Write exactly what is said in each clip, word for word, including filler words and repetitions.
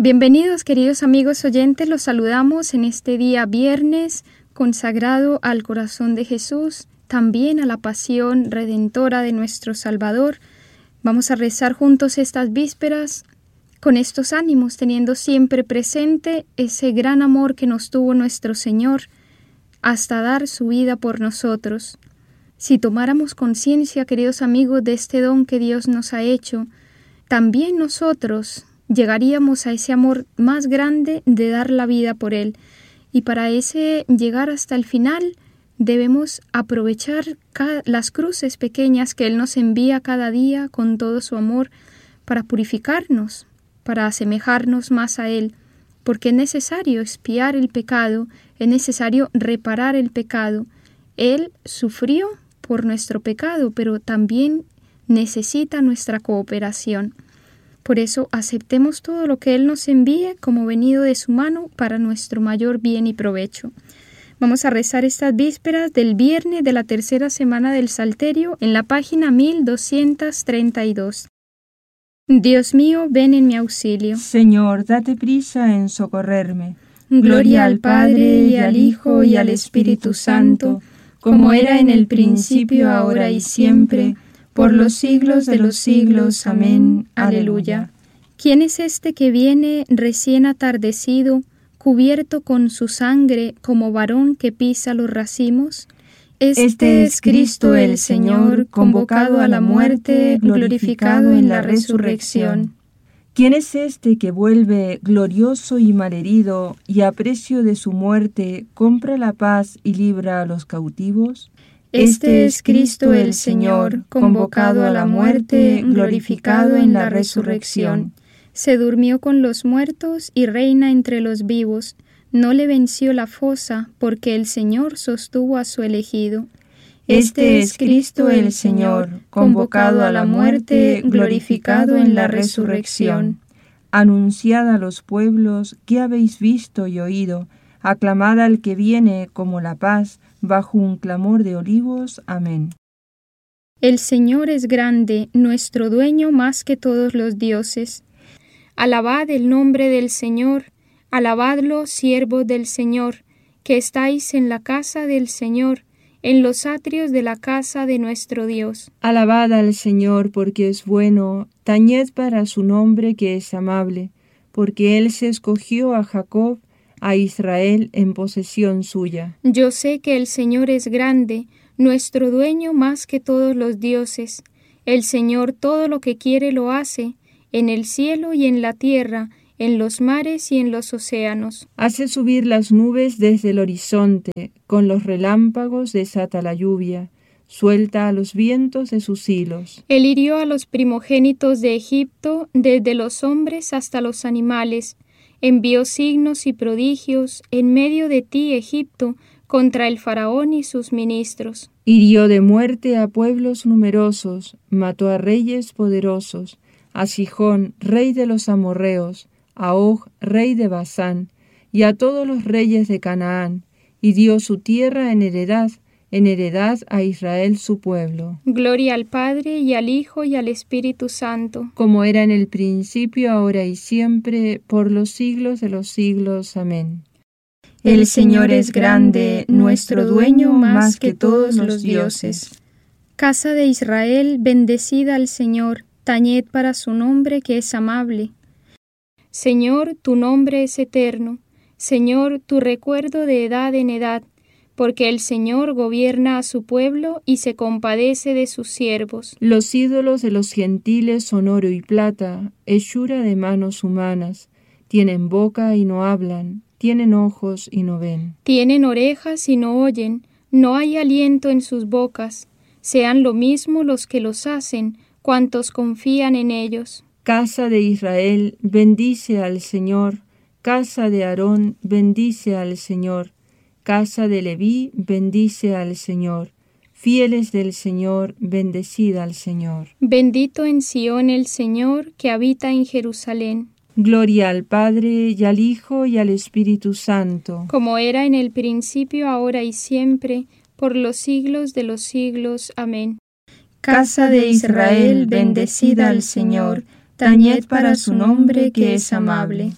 Bienvenidos, queridos amigos oyentes, los saludamos en este día viernes consagrado al corazón de Jesús, también a la pasión redentora de nuestro Salvador. Vamos a rezar juntos estas vísperas con estos ánimos, teniendo siempre presente ese gran amor que nos tuvo nuestro Señor hasta dar su vida por nosotros. Si tomáramos conciencia, queridos amigos, de este don que Dios nos ha hecho, también nosotros llegaríamos a ese amor más grande de dar la vida por Él. Y para ese llegar hasta el final, debemos aprovechar cada, las cruces pequeñas que Él nos envía cada día con todo su amor para purificarnos, para asemejarnos más a Él, porque es necesario expiar el pecado, es necesario reparar el pecado. Él sufrió por nuestro pecado, pero también necesita nuestra cooperación. Por eso aceptemos todo lo que Él nos envíe como venido de su mano para nuestro mayor bien y provecho. Vamos a rezar estas vísperas del viernes de la tercera semana del Salterio en la página mil doscientos treinta y dos. Dios mío, ven en mi auxilio. Señor, date prisa en socorrerme. Gloria al Padre, y al Hijo, y al Espíritu Santo, como era en el principio, ahora y siempre, por los siglos de los siglos. Amén. Aleluya. ¿Quién es este que viene recién atardecido, cubierto con su sangre, como varón que pisa los racimos? Este, este es Cristo el Señor, convocado a la muerte, glorificado en la resurrección. ¿Quién es este que vuelve glorioso y malherido, y a precio de su muerte compra la paz y libra a los cautivos? Este es Cristo el Señor, convocado a la muerte, glorificado en la resurrección. Se durmió con los muertos y reina entre los vivos. No le venció la fosa, porque el Señor sostuvo a su elegido. Este es Cristo el Señor, convocado a la muerte, glorificado en la resurrección. Anunciad a los pueblos qué habéis visto y oído, aclamad al que viene como la paz, bajo un clamor de olivos. Amén. El Señor es grande, nuestro dueño más que todos los dioses. Alabad el nombre del Señor, alabadlo, siervos del Señor, que estáis en la casa del Señor, en los atrios de la casa de nuestro Dios. Alabad al Señor porque es bueno, tañed para su nombre que es amable, porque Él se escogió a Jacob, a Israel en posesión suya. Yo sé que el Señor es grande, nuestro dueño más que todos los dioses. El Señor todo lo que quiere lo hace, en el cielo y en la tierra, en los mares y en los océanos. Hace subir las nubes desde el horizonte, con los relámpagos desata la lluvia, suelta a los vientos de sus hilos. Él hirió a los primogénitos de Egipto, desde los hombres hasta los animales. Envió signos y prodigios en medio de ti, Egipto, contra el faraón y sus ministros. Hirió de muerte a pueblos numerosos, mató a reyes poderosos, a Sihón, rey de los amorreos, a Og, rey de Basán, y a todos los reyes de Canaán, y dio su tierra en heredad, en heredad a Israel su pueblo. Gloria al Padre, y al Hijo, y al Espíritu Santo. Como era en el principio, ahora y siempre, por los siglos de los siglos. Amén. El Señor es grande, nuestro dueño más que todos los dioses. Casa de Israel, bendecida al Señor, tañed para su nombre que es amable. Señor, tu nombre es eterno, Señor, tu recuerdo de edad en edad, porque el Señor gobierna a su pueblo y se compadece de sus siervos. Los ídolos de los gentiles son oro y plata, hechura de manos humanas. Tienen boca y no hablan, tienen ojos y no ven. Tienen orejas y no oyen, no hay aliento en sus bocas. Sean lo mismo los que los hacen, cuantos confían en ellos. Casa de Israel, bendice al Señor. Casa de Aarón, bendice al Señor. Casa de Leví, bendice al Señor. Fieles del Señor, bendecid al Señor. Bendito en Sión el Señor, que habita en Jerusalén. Gloria al Padre, y al Hijo, y al Espíritu Santo. Como era en el principio, ahora y siempre, por los siglos de los siglos. Amén. Casa de Israel, bendecida al Señor, tañed para su nombre que es amable.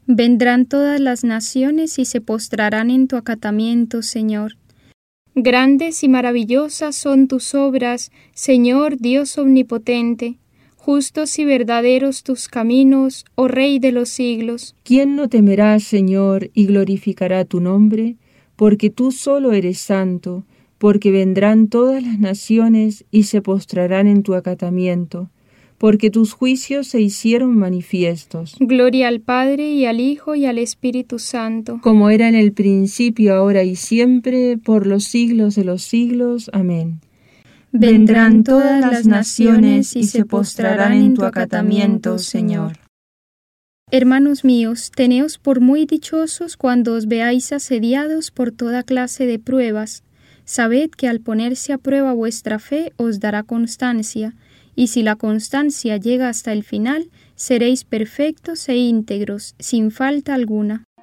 Vendrán todas las naciones y se postrarán en tu acatamiento, Señor. Grandes y maravillosas son tus obras, Señor Dios omnipotente. Justos y verdaderos tus caminos, oh Rey de los siglos. ¿Quién no temerá, Señor, y glorificará tu nombre? Porque tú solo eres santo, porque vendrán todas las naciones y se postrarán en tu acatamiento, porque tus juicios se hicieron manifiestos. Gloria al Padre, y al Hijo, y al Espíritu Santo. Como era en el principio, ahora y siempre, por los siglos de los siglos. Amén. Vendrán todas las naciones y se postrarán en tu acatamiento, Señor. Hermanos míos, teneos por muy dichosos cuando os veáis asediados por toda clase de pruebas. Sabed que al ponerse a prueba vuestra fe os dará constancia, y si la constancia llega hasta el final, seréis perfectos e íntegros, sin falta alguna.